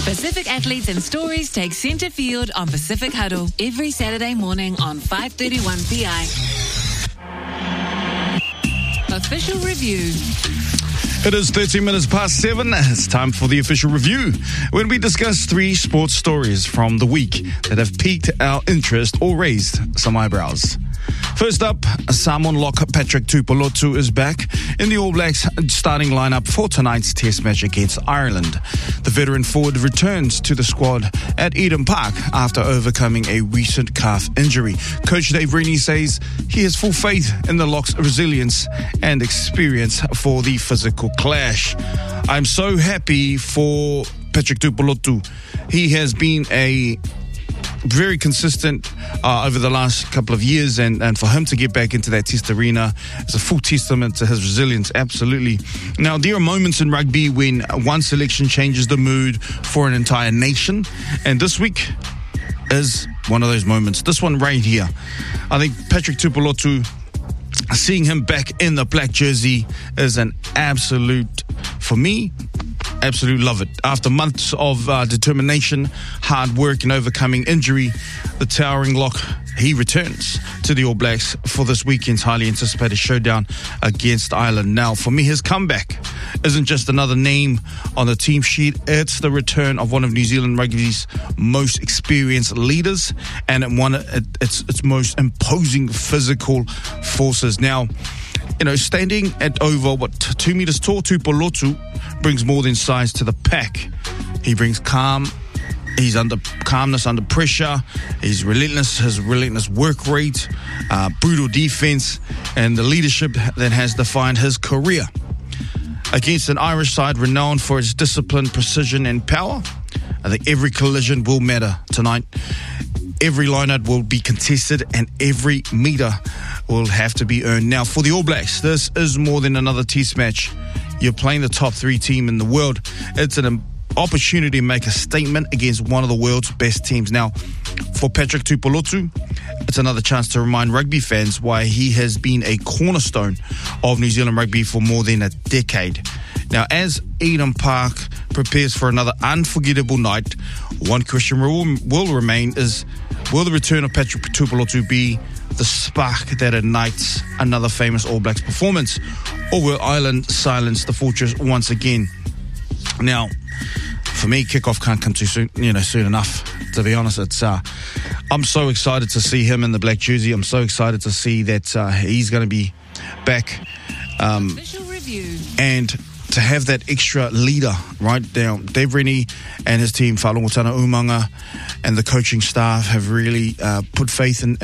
Pacific athletes and stories take centre field on Pacific Huddle every Saturday morning on 5:31 PI. Official review. It is 13 minutes past 7. It's time for the official review, when we discuss 3 sports stories from the week that have piqued our interest or raised some eyebrows. First up, Samoan lock Patrick Tuipulotu is back in the All Blacks starting lineup for tonight's test match against Ireland. The veteran forward returns to the squad at Eden Park after overcoming a recent calf injury. Coach Dave Rennie says he has full faith in the Lock's resilience and experience for the physical clash. I'm so happy for Patrick Tuipulotu. He has been a very consistent over the last couple of years, and for him to get back into that test arena is a full testament to his resilience, absolutely. Now, there are moments in rugby when one selection changes the mood for an entire nation, and this week is one of those moments. This one right here. I think Patrick Tuipulotu, seeing him back in the black jersey is an absolute, for me, absolute love it. After months of determination, hard work and overcoming injury, the towering lock, he returns to the All Blacks for this weekend's highly anticipated showdown against Ireland. Now, for me, his comeback isn't just another name on the team sheet. It's the return of one of New Zealand rugby's most experienced leaders and one its most imposing physical forces. Now, you know, standing at over 2 meters tall, Tuipulotu brings more than size to the pack. He brings calm. He's calmness under pressure. He's relentless. His relentless work rate, brutal defense, and the leadership that has defined his career. Against an Irish side renowned for its discipline, precision, and power, I think every collision will matter tonight. Every line-out will be contested, and every metre will have to be earned. Now, for the All Blacks, this is more than another test match. You're playing the top 3 team in the world. It's an opportunity to make a statement against one of the world's best teams. Now, for Patrick Tuipulotu, it's another chance to remind rugby fans why he has been a cornerstone of New Zealand rugby for more than a decade. Now, as Eden Park prepares for another unforgettable night, one question will remain is, will the return of Patrick Tuipulotu be the spark that ignites another famous All Blacks performance, or will Ireland silence the fortress once again? Now, for me, kickoff can't come too soon, soon enough. To be honest, I'm so excited to see him in the black jersey. I'm so excited to see that he's going to be back. Official review. And to have that extra leader, right now, Dave Rennie and his team, Whalongo Umanga, and the coaching staff have really put faith in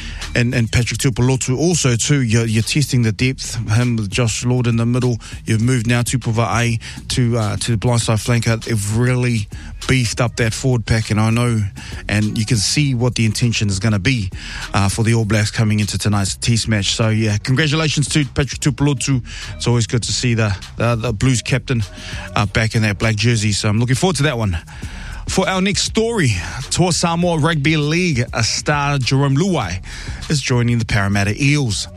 Patrick Tuipulotu. Also, too, you're testing the depth. Him with Josh Lord in the middle. You've moved now Tupuva'ai to the blindside flanker. They've really beefed up that forward pack, and I know, and you can see what the intention is going to be for the All Blacks coming into tonight's test match. So, yeah, congratulations to Patrick Tuipulotu. It's always good to see the Blues captain back in that black jersey. So I'm looking forward to that one. For our next story, Toa Samoa Rugby League star Jarome Luai is joining the Parramatta Eels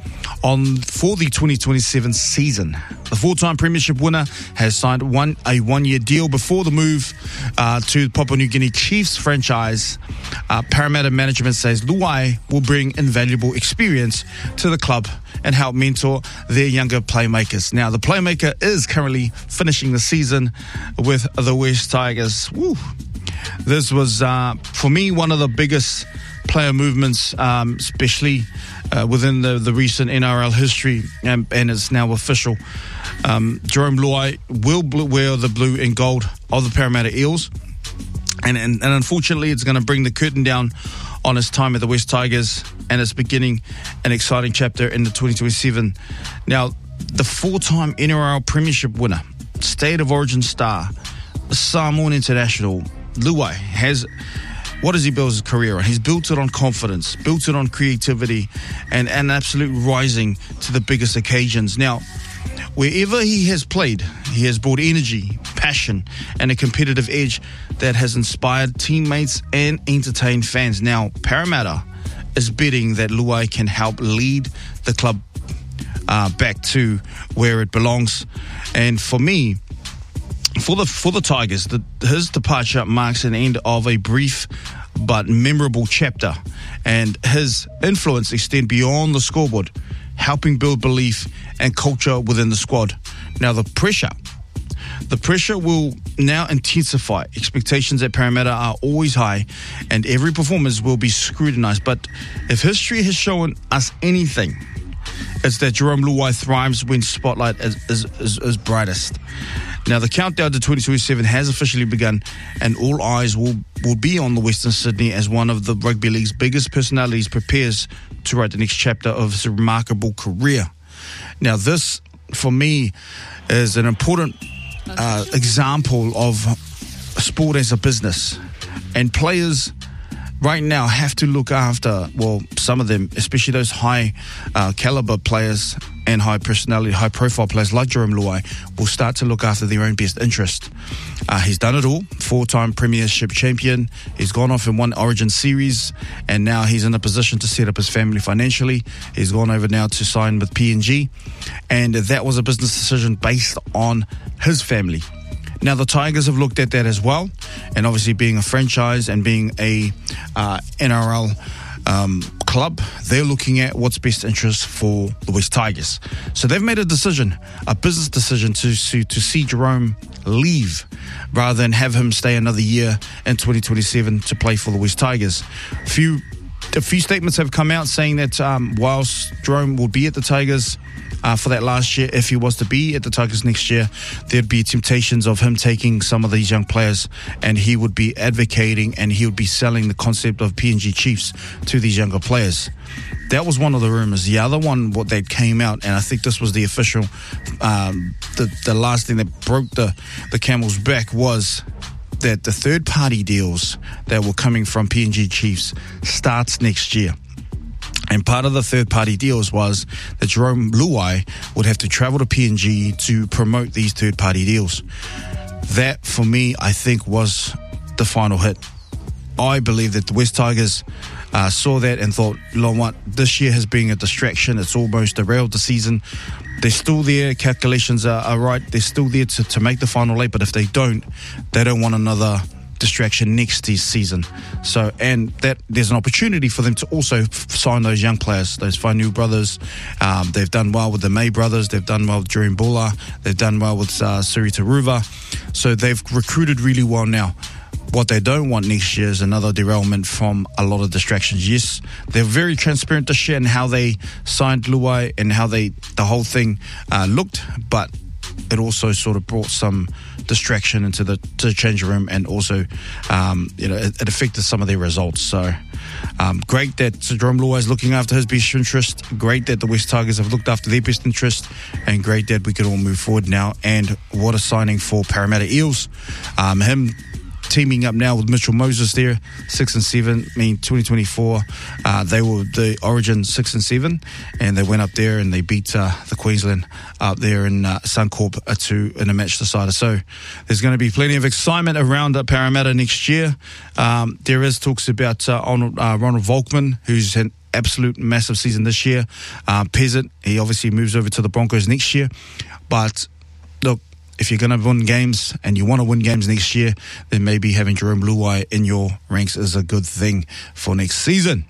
for the 2027 season. The 4-time premiership winner has signed a one-year deal before the move to the Papua New Guinea Chiefs franchise. Parramatta management says Luai will bring invaluable experience to the club and help mentor their younger playmakers. Now, the playmaker is currently finishing the season with the West Tigers. Woo. This was, for me, one of the biggest player movements, especially within the recent NRL history, and it's now official. Jarome Luai will wear the blue and gold of the Parramatta Eels, and unfortunately it's going to bring the curtain down on his time at the West Tigers, and it's beginning an exciting chapter in the 2027. Now, the 4-time NRL premiership winner, State of Origin star, Samoan international, Luai what does he build his career on? He's built it on confidence, built it on creativity, and an absolute rising to the biggest occasions. Now, wherever he has played, he has brought energy, passion, and a competitive edge that has inspired teammates and entertained fans. Now, Parramatta is betting that Luai can help lead the club back to where it belongs. And for me, For the Tigers, his departure marks an end of a brief but memorable chapter, and his influence extends beyond the scoreboard, helping build belief and culture within the squad. Now the pressure will now intensify. Expectations at Parramatta are always high, and every performance will be scrutinised. But if history has shown us anything, it's that Jarome Luai thrives when spotlight is brightest. Now, the countdown to 2027 has officially begun, and all eyes will be on the Western Sydney as one of the rugby league's biggest personalities prepares to write the next chapter of his remarkable career. Now, this, for me, is an important example of sport as a business. And players right now have to look after, well, some of them, especially those high caliber players and high personality, high profile players like Jarome Luai, will start to look after their own best interest. He's done it all, 4-time premiership champion. He's gone off and won Origin Series, and now he's in a position to set up his family financially. He's gone over now to sign with PNG, and that was a business decision based on his family. Now, the Tigers have looked at that as well, and obviously being a franchise and being a NRL club, they're looking at what's best interest for the West Tigers. So they've made a decision, a business decision to see Jarome leave rather than have him stay another year in 2027 to play for the West Tigers. A few statements have come out saying that whilst Jarome will be at the Tigers for that last year, if he was to be at the Tigers next year, there'd be temptations of him taking some of these young players, and he would be advocating and he would be selling the concept of PNG Chiefs to these younger players. That was one of the rumours. The other one, what that came out, and I think this was the official, the last thing that broke the camel's back, was that the third-party deals that were coming from PNG Chiefs starts next year. And part of the third-party deals was that Jarome Luai would have to travel to PNG to promote these third-party deals. That, for me, I think was the final hit. I believe that the West Tigers saw that and thought, you know what, this year has been a distraction. It's almost derailed the season. They're still there. Calculations are right. They're still there to make the final eight. But if they don't want another distraction next season. So, and that there's an opportunity for them to also sign those young players, those Whanui brothers. They've done well with the May brothers. They've done well with Jeremy Bula. They've done well with Suri Taruva. So they've recruited really well now. What they don't want next year is another derailment from a lot of distractions. Yes, they're very transparent this year in how they signed Luai and how the whole thing looked, but it also sort of brought some distraction into the change room, and also it affected some of their results. So great that Jarome Luai is looking after his best interest. Great that the West Tigers have looked after their best interest, and great that we can all move forward now. And what a signing for Parramatta Eels. Him teaming up now with Mitchell Moses there, 6 and 7. 2024, they were the Origin 6 and 7, and they went up there and they beat the Queensland up there in Suncorp in a match decider. So there's going to be plenty of excitement around Parramatta next year. There is talks about Ronald Volkman, who's an absolute massive season this year. Peasant, he obviously moves over to the Broncos next year. But look, if you're going to win games and you want to win games next year, then maybe having Jarome Luai in your ranks is a good thing for next season.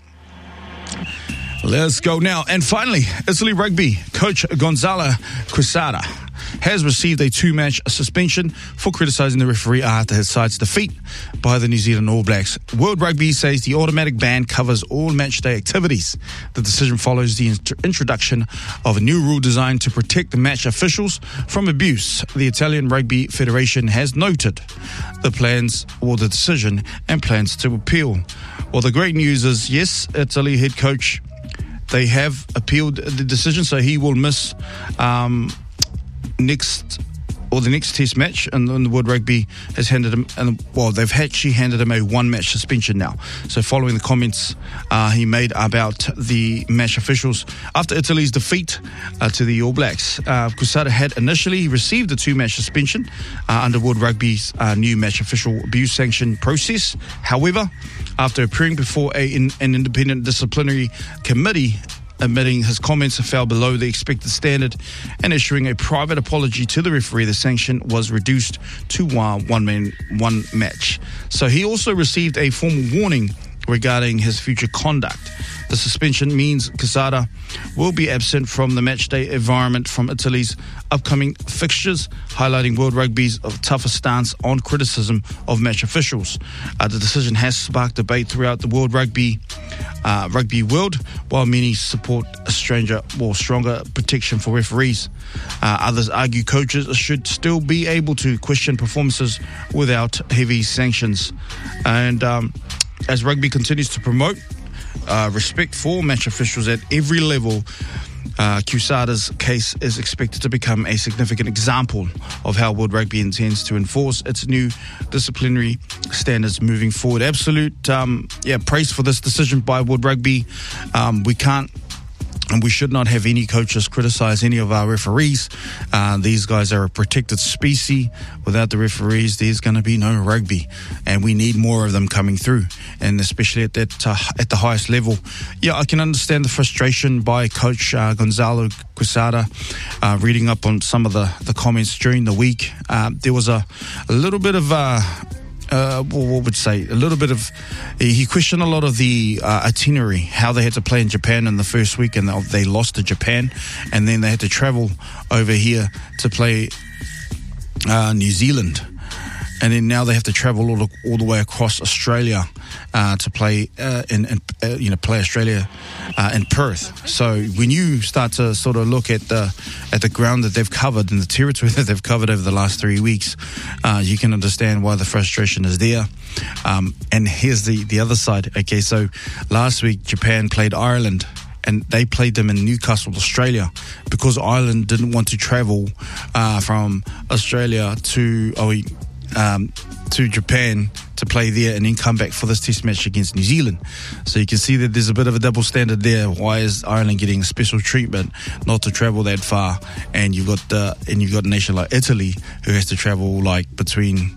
Let's go now. And finally, Italy Rugby coach Gonzalo Quesada has received a 2-match suspension for criticising the referee after his side's defeat by the New Zealand All Blacks. World Rugby says the automatic ban covers all matchday activities. The decision follows the introduction of a new rule designed to protect the match officials from abuse. The Italian Rugby Federation has noted the decision and plans to appeal. Well, the great news is, yes, Italy head coach, they have appealed the decision, so he will miss the next test match, and the World Rugby has handed him, they've actually handed him a 1-match suspension now. So following the comments he made about the match officials after Italy's defeat to the All Blacks, Quesada had initially received a 2-match suspension under World Rugby's new match official abuse sanction process. However, after appearing before an independent disciplinary committee admitting his comments fell below the expected standard and issuing a private apology to the referee. The sanction was reduced to one match. So he also received a formal warning regarding his future conduct. The suspension means Quesada will be absent from the matchday environment from Italy's upcoming fixtures, highlighting World Rugby's tougher stance on criticism of match officials. The decision has sparked debate throughout the world rugby world, while many support a stronger protection for referees. Others argue coaches should still be able to question performances without heavy sanctions. And as rugby continues to promote respect for match officials at every level, Quesada's case is expected to become a significant example of how World Rugby intends to enforce its new disciplinary standards moving forward. Absolute praise for this decision by World Rugby. We can't and we should not have any coaches criticize any of our referees. These guys are a protected species. Without the referees, there's going to be no rugby. And we need more of them coming through, and especially at the highest level. Yeah, I can understand the frustration by Coach Gonzalo Quesada. Reading up on some of the comments during the week, there was a little bit of... he questioned a lot of the itinerary, how they had to play in Japan in the first week, and they lost to Japan, and then they had to travel over here to play New Zealand, and then now they have to travel all the way across Australia to play play Australia in Perth. So when you start to sort of look at the ground that they've covered and the territory that they've covered over the last 3 weeks, you can understand why the frustration is there. And here's the other side. Okay, so last week Japan played Ireland, and they played them in Newcastle, Australia, because Ireland didn't want to travel from Australia to Japan to play there and then come back for this test match against New Zealand. So you can see that there's a bit of a double standard there. Why is Ireland getting special treatment not to travel that far? And you've got a nation like Italy who has to travel like between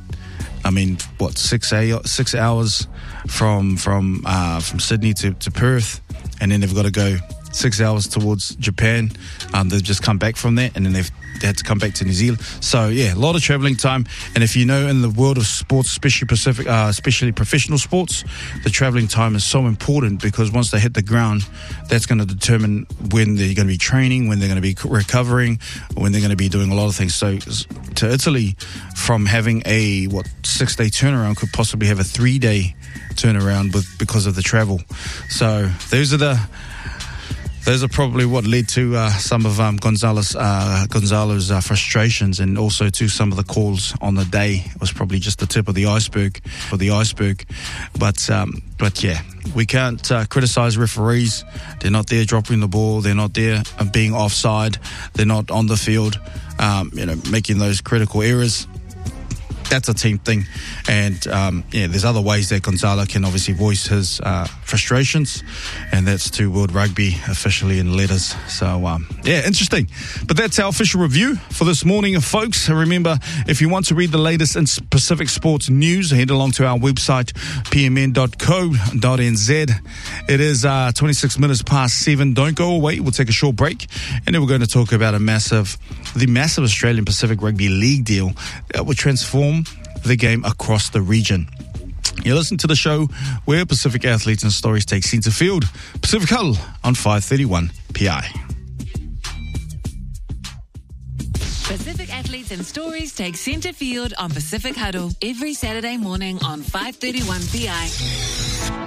6 hours from Sydney to Perth, and then they've got to go 6 hours towards Japan. They've just come back from that, and then they had to come back to New Zealand. So yeah, a lot of travelling time. And if you know, in the world of sports, especially professional sports, the travelling time is so important, because once they hit the ground, that's going to determine when they're going to be training, when they're going to be recovering, when they're going to be doing a lot of things. So to Italy, from having a 6-day turnaround, could possibly have a 3-day turnaround because of the travel. So those are probably what led to some of Gonzalo's frustrations, and also to some of the calls on the day. It was probably just the tip of the iceberg. But yeah, we can't criticize referees. They're not there dropping the ball. They're not there being offside. They're not on the field, making those critical errors. That's a team thing. And there's other ways that Gonzalo can obviously voice his frustrations, and that's to World Rugby officially in letters. So interesting. But that's our official review for this morning, folks. Remember, if you want to read the latest in Pacific sports news, head along to our website, pmn.co.nz. It is 26 minutes past 7. Don't go away. We'll take a short break, and then we're going to talk about the massive Australian Pacific Rugby League deal that will transform the game across the region. You listen to the show where Pacific athletes and stories take centre field. Pacific Huddle on 531 PI. Pacific athletes and stories take centre field on Pacific Huddle every Saturday morning on 531 PI.